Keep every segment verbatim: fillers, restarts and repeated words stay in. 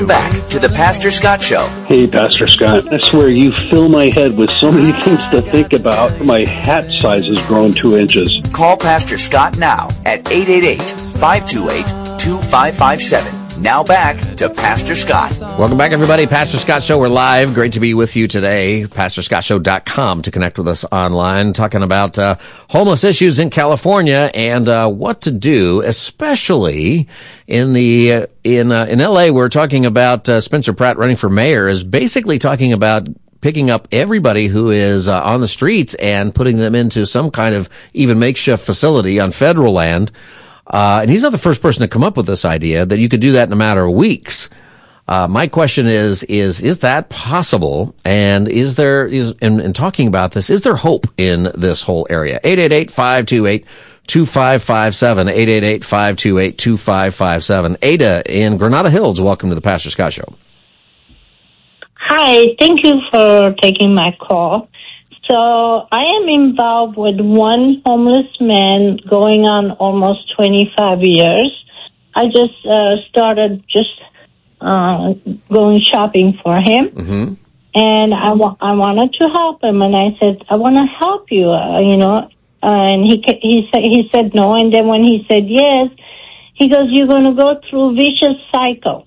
Back to the Pastor Scott Show. Hey, Pastor Scott. I swear you fill my head with so many things to think about. My hat size has grown two inches. Call Pastor Scott now at eight eight eight, five two eight, two five five seven. Now back to Pastor Scott. Welcome back, everybody. Pastor Scott Show. We're live. Great to be with you today. pastor scott show dot com to connect with us online, talking about uh, homeless issues in California and uh, what to do, especially in the uh, in uh, in L A. We're talking about uh, Spencer Pratt running for mayor is basically talking about picking up everybody who is uh, on the streets and putting them into some kind of even makeshift facility on federal land. Uh, and he's not the first person to come up with this idea that you could do that in a matter of weeks. Uh, my question is, is, is that possible? And is there, is, in, in talking about this, is there hope in this whole area? eight eight eight, five two eight, two five five seven, eight eight eight, five two eight, two five five seven. Ada in Granada Hills, welcome to the Pastor Scott Show. Hi, thank you for taking my call. So I am involved with one homeless man going on almost twenty-five years. I just uh, started just uh, going shopping for him. Mm-hmm. And I, wa- I wanted to help him. And I said, I want to help you, uh, you know. And he he said he said no. And then when he said yes, he goes, you're going to go through a vicious cycle.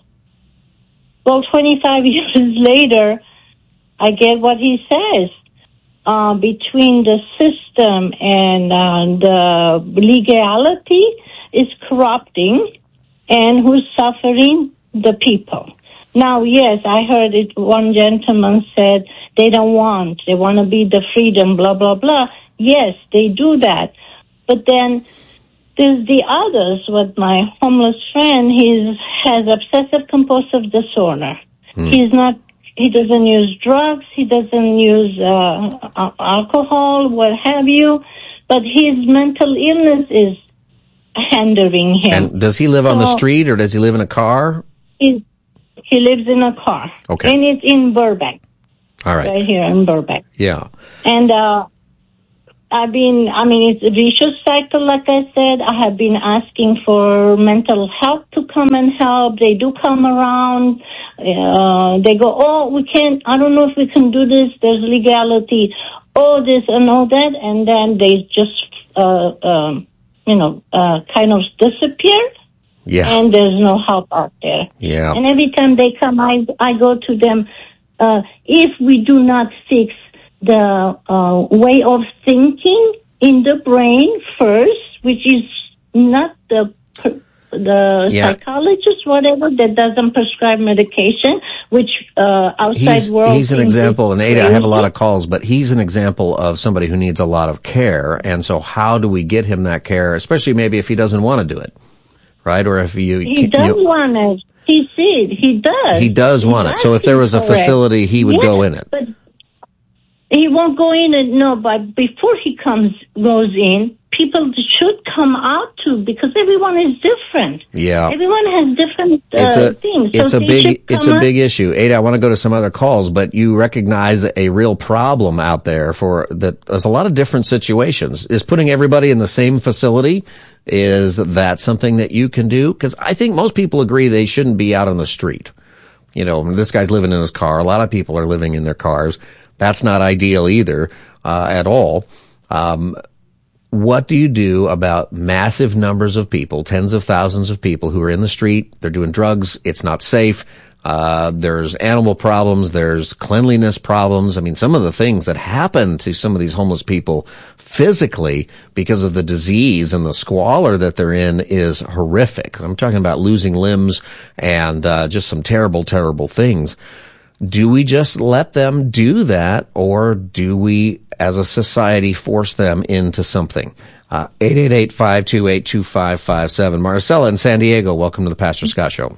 Well, twenty-five years later, I get what he says. Uh, between the system and uh, the legality is corrupting, and who's suffering? The people. Now, yes, I heard it. One gentleman said they don't want, they want to be the freedom, blah, blah, blah. Yes, they do that. But then there's the others with my homeless friend. He has obsessive compulsive disorder. Hmm. He's not He doesn't use drugs. He doesn't use uh, alcohol, what have you. But his mental illness is hindering him. And does he live so, on the street or does he live in a car? He, he lives in a car. Okay. And it's in Burbank. All right. Right here in Burbank. Yeah. And uh, I've been, I mean, it's a vicious cycle, like I said. I have been asking for mental health to come and help. They do come around. Uh, they go, oh, we can't, I don't know if we can do this. There's legality. Oh, this and all that. And then they just, uh, um, you know, uh, kind of disappear. Yeah. And there's no help out there. Yeah. And every time they come, I, I go to them, uh, if we do not fix the uh, way of thinking in the brain first, which is not the the yeah. psychologist, whatever, that doesn't prescribe medication, which uh, outside he's, world... He's an example, and Ada, I have a lot of calls, but he's an example of somebody who needs a lot of care, and so how do we get him that care, especially maybe if he doesn't want to do it, right? Or if you... He does you, want it. He said he does. He does he want does it. So if there was a facility, he would yeah, go in it. But he won't go in it, no, but before he comes, goes in, people should come out too, because everyone is different. Yeah. Everyone has different uh, it's a, things. It's so a big, it's a out. big issue. Ada, I want to go to some other calls, but you recognize a real problem out there for that. There's a lot of different situations. Is putting everybody in the same facility, is that something that you can do? Because I think most people agree they shouldn't be out on the street. You know, this guy's living in his car. A lot of people are living in their cars. That's not ideal either, uh, at all. Um, what do you do about massive numbers of people, tens of thousands of people who are in the street? They're doing drugs. It's not safe. Uh, there's animal problems. There's cleanliness problems. I mean, some of the things that happen to some of these homeless people physically because of the disease and the squalor that they're in is horrific. I'm talking about losing limbs and, uh, just some terrible, terrible things. Do we just let them do that, or do we, as a society, force them into something? Uh, eight eight eight, five two eight, two five five seven. Marcella in San Diego, welcome to the Pastor Scott Show.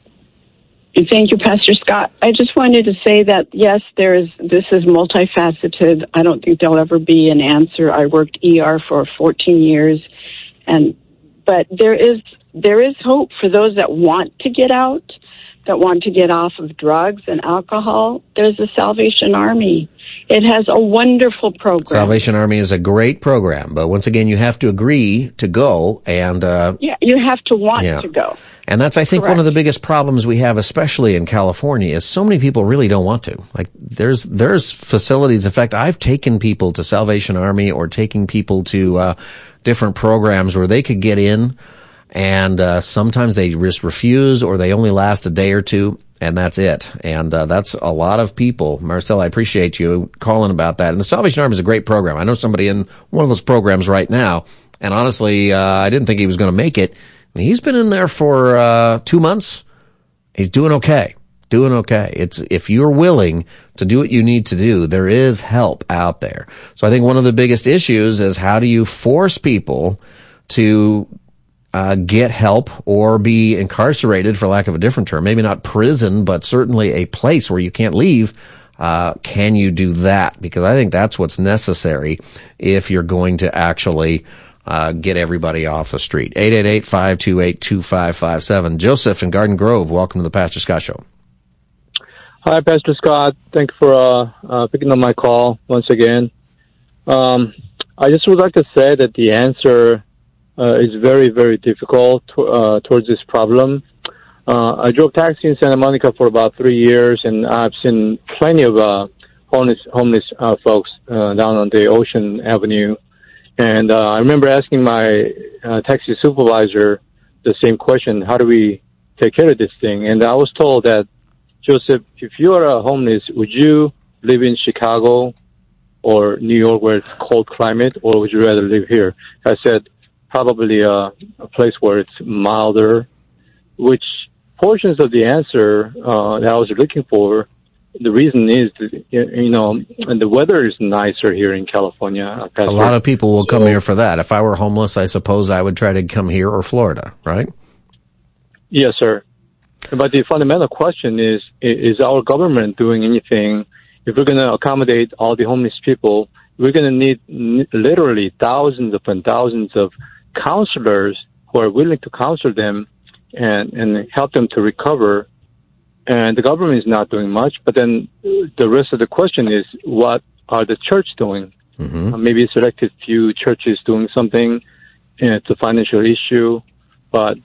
Thank you, Pastor Scott. I just wanted to say that, yes, there is. This is multifaceted. I don't think there'll ever be an answer. I worked E R for fourteen years, and but there is there is hope for those that want to get out, that want to get off of drugs and alcohol. There's a Salvation Army, It has a wonderful program. Salvation Army is a great program, but once again, you have to agree to go, and uh, yeah, you have to want yeah. to go. And that's, I think, Correct. one of the biggest problems we have, especially in California, is so many people really don't want to. Like, there's there's facilities. In fact, I've taken people to Salvation Army or taking people to uh, different programs where they could get in, and uh, sometimes they just refuse, or they only last a day or two. And that's it. And uh, that's a lot of people. Marcel, I appreciate you calling about that. And the Salvation Army is a great program. I know somebody in one of those programs right now. And honestly, uh, I didn't think he was going to make it. And he's been in there for uh, two months. He's doing okay. Doing okay. It's if you're willing to do what you need to do, there is help out there. So I think one of the biggest issues is how do you force people to Uh, get help or be incarcerated, for lack of a different term, maybe not prison, but certainly a place where you can't leave. Uh, can you do that? Because I think that's what's necessary if you're going to actually uh, get everybody off the street. eight eight eight, five two eight, two five five seven. Joseph in Garden Grove, welcome to the Pastor Scott Show. Hi, Pastor Scott. Thank you for uh, uh, picking up my call once again. Um, I just would like to say that the answer Uh, is very, very difficult uh, towards this problem. Uh, I drove taxi in Santa Monica for about three years, and I've seen plenty of uh, homeless homeless uh, folks uh, down on the Ocean Avenue. And uh, I remember asking my uh, taxi supervisor the same question: how do we take care of this thing? And I was told that, Joseph, if you are a homeless, would you live in Chicago or New York where it's cold climate, or would you rather live here? I said, probably uh, a place where it's milder, which portions of the answer uh, that I was looking for, the reason is, that, you know, and the weather is nicer here in California. Pastor. A lot of people will come so, here for that. If I were homeless, I suppose I would try to come here or Florida, right? Yes, sir. But the fundamental question is, is our government doing anything? If we're going to accommodate all the homeless people, we're going to need literally thousands upon thousands of counselors who are willing to counsel them and, and help them to recover. And the government is not doing much. But then the rest of the question is, what are the church doing? Mm-hmm. Uh, maybe selected few churches doing something. And it's a financial issue, but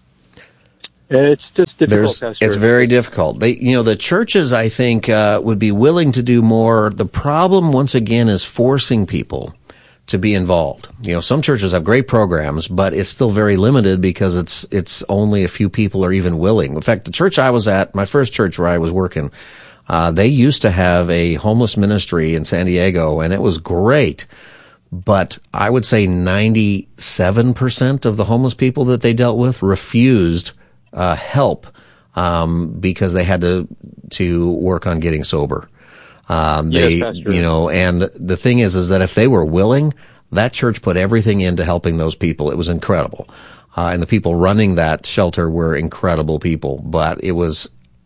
it's just difficult. There's, it's very difficult. They, you know, the churches, I think, uh, would be willing to do more. The problem, once again, is forcing people to be involved. You know, some churches have great programs, but it's still very limited because it's it's only a few people are even willing. In fact, the church I was at, my first church where I was working, uh, they used to have a homeless ministry in San Diego, and it was great. But I would say ninety-seven percent of the homeless people that they dealt with refused uh, help um, because they had to to work on getting sober. Um, they, yes, you know, and the thing is, is that if they were willing, that church put everything into helping those people. It was incredible. Uh, and the people running that shelter were incredible people, but it was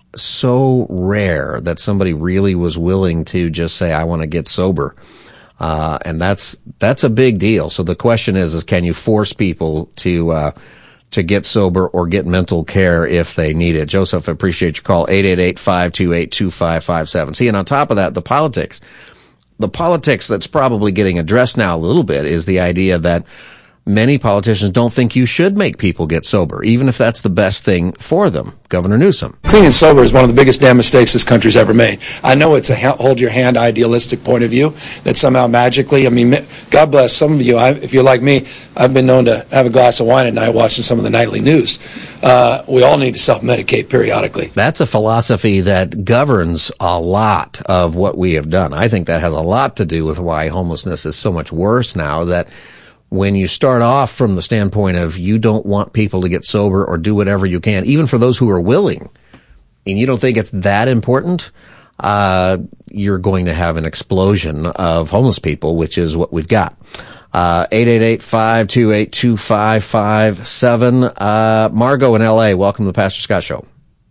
so rare that somebody really was willing to just say, I want to get sober. Uh, and that's, that's a big deal. So the question is, is can you force people to, uh, to get sober or get mental care if they need it? Joseph, I appreciate your call. eight eight eight, five two eight, two five five seven. See, and on top of that, the politics. The politics that's probably getting addressed now a little bit is the idea that many politicians don't think you should make people get sober, even if that's the best thing for them. Governor Newsom. Clean and sober is one of the biggest damn mistakes this country's ever made. I know it's a hold-your-hand idealistic point of view that somehow magically, I mean, God bless some of you. I, if you're like me, I've been known to have a glass of wine at night watching some of the nightly news. Uh, we all need to self-medicate periodically. That's a philosophy that governs a lot of what we have done. I think that has a lot to do with why homelessness is so much worse now, that when you start off from the standpoint of you don't want people to get sober or do whatever you can, even for those who are willing, and you don't think it's that important, uh, you're going to have an explosion of homeless people, which is what we've got. Uh, eight eight eight, five two eight, two five five seven. Uh, Margot in L A, welcome to the Pastor Scott Show.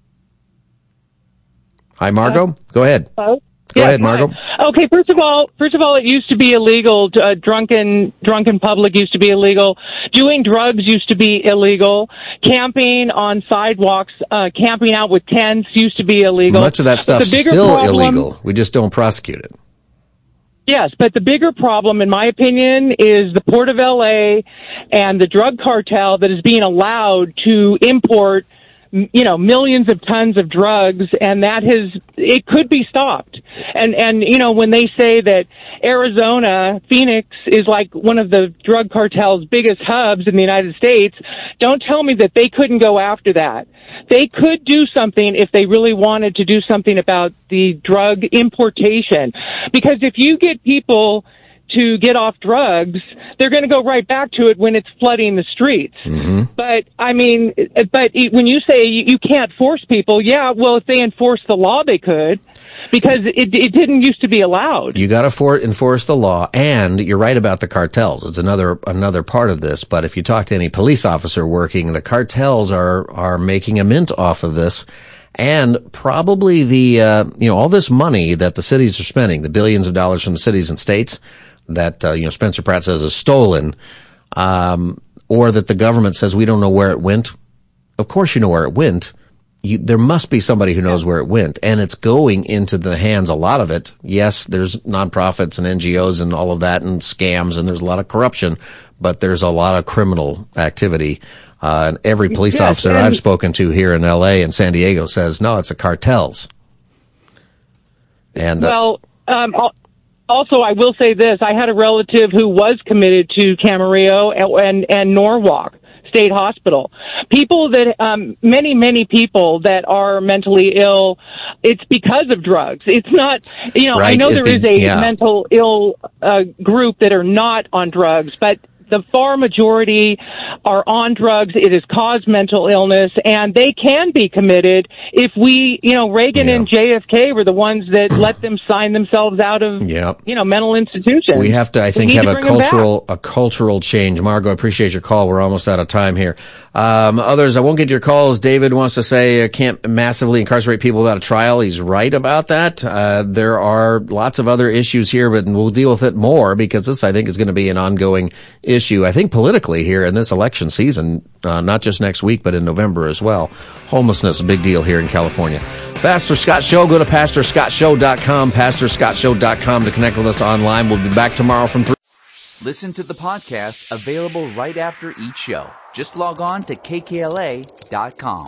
Hi, Margot. Hello? Go ahead. Hello? Go yeah, ahead, Margot. Okay, first of all, first of all, it used to be illegal. To, uh, drunken, drunken public used to be illegal. Doing drugs used to be illegal. Camping on sidewalks, uh, camping out with tents used to be illegal. Much of that stuff is still problem, illegal. We just don't prosecute it. Yes, but the bigger problem, in my opinion, is the Port of L A and the drug cartel that is being allowed to import, you know, millions of tons of drugs, and that has, it could be stopped. And, and, you know, when they say that Arizona, Phoenix is like one of the drug cartel's biggest hubs in the United States, don't tell me that they couldn't go after that. They could do something if they really wanted to do something about the drug importation. Because if you get people to get off drugs, they're going to go right back to it when it's flooding the streets. Mm-hmm. But, I mean, but when you say you can't force people, yeah, well, if they enforce the law, they could, because it, it didn't used to be allowed. You got to for, enforce the law, and you're right about the cartels. It's another another part of this, but if you talk to any police officer working, the cartels are, are making a mint off of this. And probably the, uh, you know, all this money that the cities are spending, the billions of dollars from the cities and states that, uh, you know, Spencer Pratt says is stolen, um, or that the government says we don't know where it went. Of course you know where it went. You, there must be somebody who knows where it went, and it's going into the hands, a lot of it. Yes, there's nonprofits and N G Os and all of that and scams, and there's a lot of corruption, but there's a lot of criminal activity. Uh, and every police yes, officer I've spoken to here in L A and San Diego says, no, it's the cartels. And, uh, well, um, also, I will say this. I had a relative who was committed to Camarillo and, and, and Norwalk State Hospital. People that, um, many, many people that are mentally ill, it's because of drugs. It's not, you know, right, I know there be, is a yeah. mental ill uh, group that are not on drugs, but the far majority are on drugs. It has caused mental illness, and they can be committed if we, you know, Reagan yeah. and J F K were the ones that let them sign themselves out of, yep. you know, mental institutions. We have to, I think, we have to a cultural, a cultural change. Margot, I appreciate your call. We're almost out of time here. Um, others, I won't get your calls. David wants to say uh, can't massively incarcerate people without a trial. He's right about that. Uh, there are lots of other issues here, but we'll deal with it more because this, I think, is going to be an ongoing issue. I think politically here in this election season, uh, not just next week, but in November as well. Homelessness, a big deal here in California. Pastor Scott Show, go to pastor scott show dot com, pastor scott show dot com to connect with us online. We'll be back tomorrow from three. Listen to the podcast available right after each show. Just log on to K K L A dot com.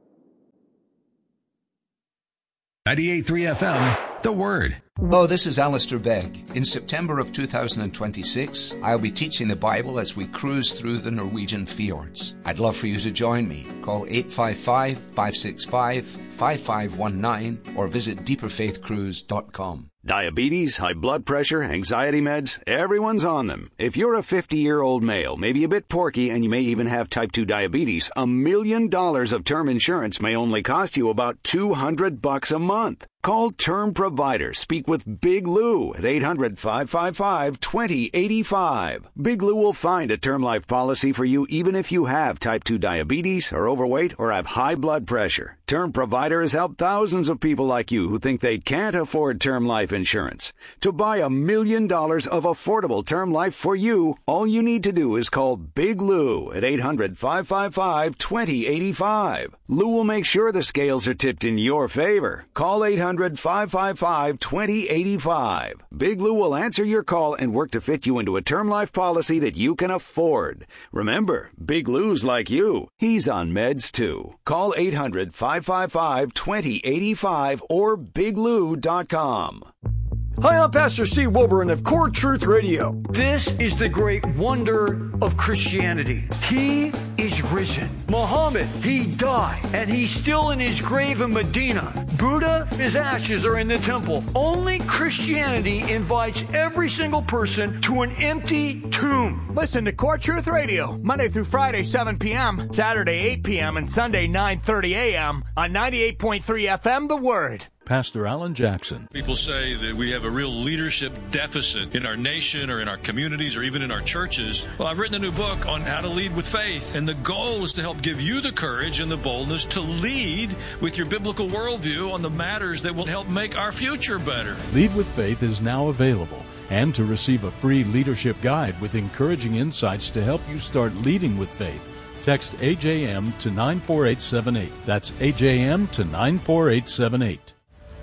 ninety-eight point three F M, The Word. Hello, this is Alistair Begg. In September of two thousand twenty-six, I'll be teaching the Bible as we cruise through the Norwegian fjords. I'd love for you to join me. Call eight five five, five six five, five five one nine or visit deeper faith cruise dot com. Diabetes, high blood pressure, anxiety meds, everyone's on them. If you're a fifty-year-old male, maybe a bit porky, and you may even have type two diabetes, a million dollars of term insurance may only cost you about two hundred bucks a month. Call Term Provider. Speak with Big Lou at eight hundred, five five five, two zero eight five. Big Lou will find a term life policy for you even if you have type two diabetes, are overweight, or have high blood pressure. Term Provider has helped thousands of people like you who think they can't afford term life insurance. To buy a million dollars of affordable term life for you, all you need to do is call Big Lou at eight hundred, five five five, two zero eight five. Lou will make sure the scales are tipped in your favor. Call eight hundred, five five five, two zero eight five. Big Lou will answer your call and work to fit you into a term life policy that you can afford. Remember, Big Lou's like you. He's on meds too. Call eight hundred, five five five, two zero eight five or big lou dot com. Hi, I'm Pastor Steve Wilburn of Core Truth Radio. This is the great wonder of Christianity. He is risen. Muhammad, he died, and he's still in his grave in Medina. Buddha, his ashes are in the temple. Only Christianity invites every single person to an empty tomb. Listen to Core Truth Radio, Monday through Friday, seven p.m., Saturday, eight p.m., and Sunday, nine thirty a.m. on ninety-eight point three F M, The Word. Pastor Alan Jackson. People say that we have a real leadership deficit in our nation or in our communities or even in our churches. Well, I've written a new book on how to lead with faith, and the goal is to help give you the courage and the boldness to lead with your biblical worldview on the matters that will help make our future better. Lead with Faith is now available, and to receive a free leadership guide with encouraging insights to help you start leading with faith, text A J M to nine four eight seven eight. That's A J M to nine four eight seven eight.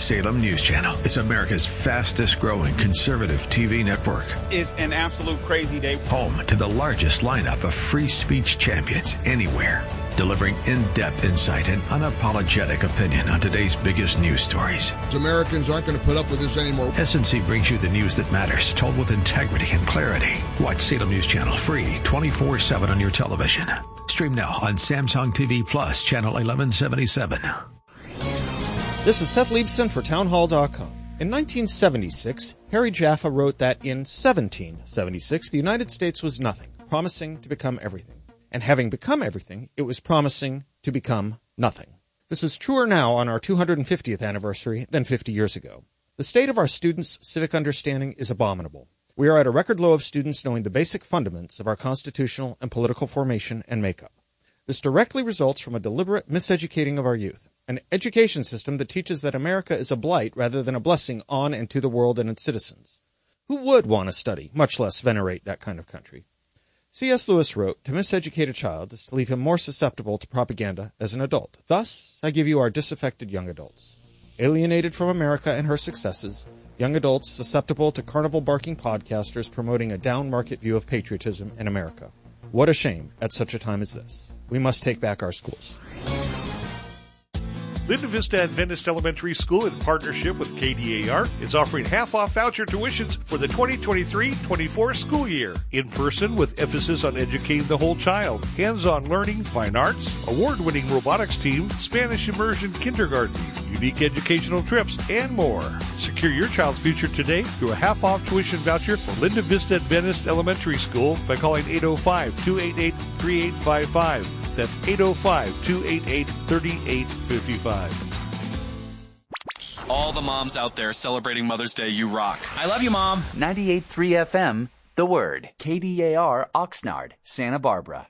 Salem News Channel is America's fastest growing conservative T V network. It's an absolute crazy day. Home to the largest lineup of free speech champions anywhere. Delivering in-depth insight and unapologetic opinion on today's biggest news stories. Americans aren't going to put up with this anymore. S N C brings you the news that matters, told with integrity and clarity. Watch Salem News Channel free twenty-four seven on your television. Stream now on Samsung T V Plus, channel eleven seventy-seven. This is Seth Liebson for townhall dot com. In nineteen seventy-six, Harry Jaffa wrote that in seventeen seventy-six, the United States was nothing, promising to become everything. And having become everything, it was promising to become nothing. This is truer now on our two hundred fiftieth anniversary than fifty years ago. The state of our students' civic understanding is abominable. We are at a record low of students knowing the basic fundaments of our constitutional and political formation and makeup. This directly results from a deliberate miseducating of our youth, an education system that teaches that America is a blight rather than a blessing on and to the world and its citizens. Who would want to study, much less venerate that kind of country? C S Lewis wrote, to miseducate a child is to leave him more susceptible to propaganda as an adult. Thus, I give you our disaffected young adults. Alienated from America and her successes, young adults susceptible to carnival-barking podcasters promoting a down-market view of patriotism in America. What a shame at such a time as this. We must take back our schools. Linda Vista Adventist Elementary School, in partnership with K D A R, is offering half-off voucher tuitions for the twenty twenty-three twenty-four school year. In person with emphasis on educating the whole child. Hands-on learning, fine arts, award-winning robotics team, Spanish immersion kindergarten, unique educational trips, and more. Secure your child's future today through a half-off tuition voucher for Linda Vista Adventist Elementary School by calling eight oh five, two eight eight, three eight five five. That's eight oh five, two eight eight, three eight five five. All the moms out there celebrating Mother's Day, you rock. I love you, Mom. ninety-eight point three F M, The Word. K D A R, Oxnard, Santa Barbara.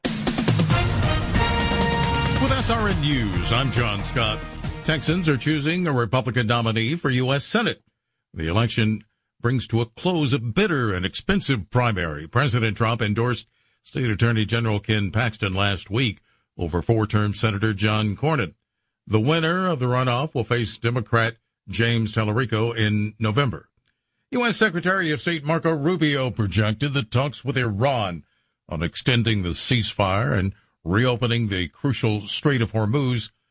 With S R N News, I'm John Scott. Texans are choosing a Republican nominee for U S Senate. The election brings to a close a bitter and expensive primary. President Trump endorsed State Attorney General Ken Paxton last week over four-term Senator John Cornyn. The winner of the runoff will face Democrat James Tallarico in November. U S Secretary of State Marco Rubio projected that talks with Iran on extending the ceasefire and reopening the crucial Strait of Hormuz